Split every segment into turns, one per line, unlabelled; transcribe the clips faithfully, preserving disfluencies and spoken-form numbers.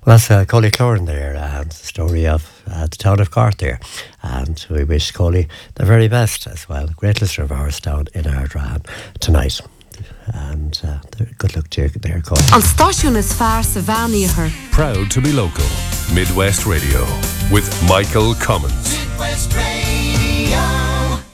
Well, that's uh, Coley Cloran there, and the story of uh, the town of Cork there. And we wish Coley the very best as well. Great listener of ours down in Ardrahan tonight. And uh, good luck to you there, Coley.
An stáisiún is fearr sa bhean
Proud to be local. Midwest Radio with Michael Cummins.
Midwest Radio.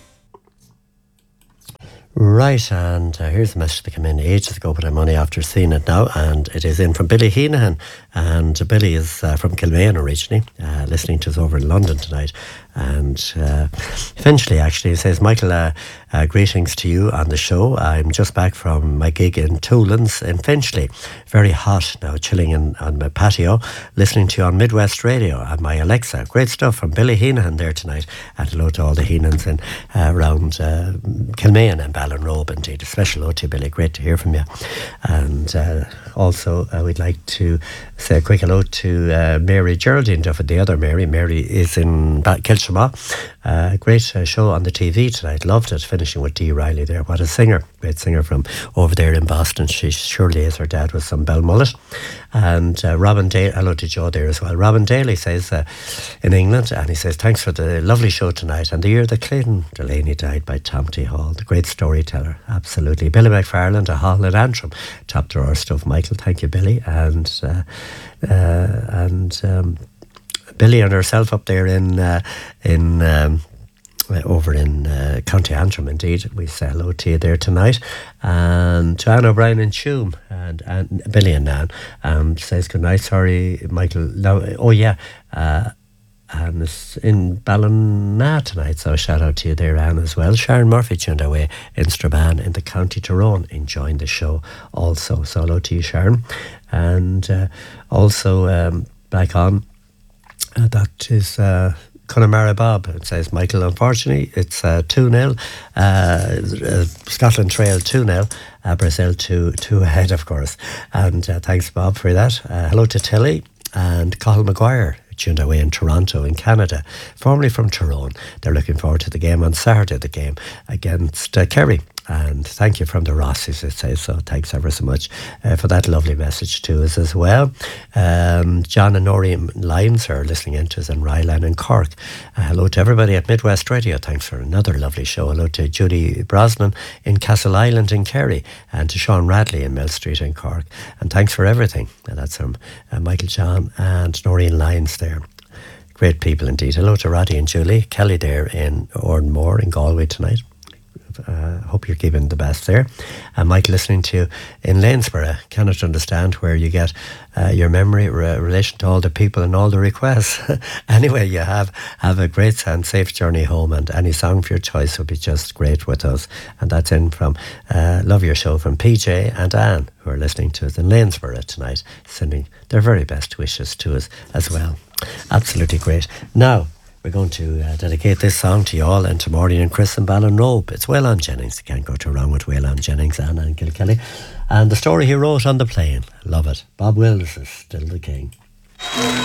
Right, and uh, here's a message that came in ages ago, but I'm only after seeing it now, and it is in from Billy Heenahan. And Billy is uh, from Kilmaine originally, uh, listening to us over in London tonight. And uh, eventually, actually, he says, Michael, uh, uh, greetings to you on the show. I'm just back from my gig in Toolins in Finchley. Very hot now, chilling in, on my patio, listening to you on Midwest Radio and my Alexa. Great stuff from Billy Heenahan there tonight. And hello to all the Heenans in, uh, around uh, Kilmaine and Ballinrobe, indeed. A special hello to you, Billy. Great to hear from you. And uh, also, uh, we'd like to say a quick hello to uh, Mary Geraldine Duffy, the other Mary. Mary is in ba- Kilshama. Uh, great uh, show on the T V tonight. Loved it. Finishing with Dee Riley there. What a singer. Great singer from over there in Boston. She surely is. Her dad was some Belmullet. And uh, Robin Daly, hello to Joe there as well. Robin Daly says uh, in England, and he says, thanks for the lovely show tonight. And the year that Clayton Delaney died by Tom T. Hall, the great storyteller. Absolutely. Billy McFarland, a Hall at Antrim. Top drawer stuff, Michael. Thank you, Billy. And uh, uh, and um, Billy and herself up there in uh, in um, over in uh, County Antrim, indeed. We say hello to you there tonight. And to Anne O'Brien and Tuam, and, and Billy and Anne, um, says good night. Sorry, Michael. No, oh yeah, uh, and it's in Ballina tonight, so shout out to you there, Anne, as well. Sharon Murphy tuned away in Strabane in the County Tyrone, enjoying the show also. So hello to you, Sharon. And uh, also um, back on. Uh, that is uh, Connemara Bob. It says, Michael, unfortunately, it's uh, two nil. Uh, uh, Scotland Trail two nil. Uh, Brazil two ahead, of course. And uh, thanks, Bob, for that. Uh, hello to Tilly and Cathal Maguire, tuned away in Toronto in Canada, formerly from Tyrone. They're looking forward to the game on Saturday, the game against uh, Kerry. And thank you from the Rossies, it says, so thanks ever so much uh, for that lovely message to us as well. Um, John and Noreen Lyons are listening in to us in Ryland and Cork. Uh, hello to everybody at Midwest Radio. Thanks for another lovely show. Hello to Judy Brosnan in Castle Island in Kerry, and to Sean Radley in Mill Street in Cork. And thanks for everything. And that's from uh, Michael John and Noreen Lyons there. Great people indeed. Hello to Roddy and Julie. Kelly there in Ornmore in Galway tonight. Uh, hope you're keeping the best there. And Mike listening to you in Lanesborough. Cannot understand where you get uh, your memory re- relation to all the people and all the requests. Anyway, you have have a great and safe journey home, and any song of your choice would be just great with us. And that's in from uh, Love Your Show from P J and Anne, who are listening to us in Lanesborough tonight, sending their very best wishes to us as well. Absolutely great. Now, we're going to uh, dedicate this song to you all, and to Maureen and Chris and Ballinrobe. It's Waylon Jennings. You can't go too wrong with Waylon Jennings, Anna and Kilkelly. And the story he wrote on the plane. Love it. Bob Wills is still the king.